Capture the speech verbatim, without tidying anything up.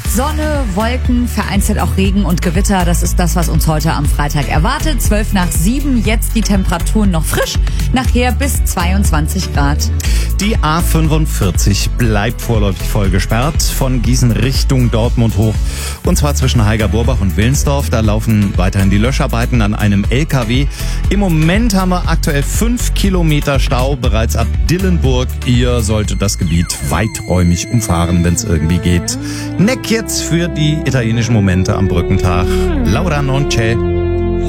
Sonne, Wolken, vereinzelt auch Regen und Gewitter. Das ist das, was uns heute am Freitag erwartet. zwölf nach sieben, jetzt die Temperaturen noch frisch. Nachher bis zweiundzwanzig Grad. Die A fünfundvierzig bleibt vorläufig voll gesperrt, von Gießen Richtung Dortmund hoch. Und zwar zwischen Heiger-Burbach und Willensdorf. Da laufen weiterhin die Löscharbeiten an einem L K W. Im Moment haben wir aktuell fünf Kilometer Stau bereits ab Dillenburg. Ihr solltet das Gebiet weiträumig umfahren, wenn es irgendwie geht. Neck jetzt für die italienischen Momente am Brückentag. Laura non c'è.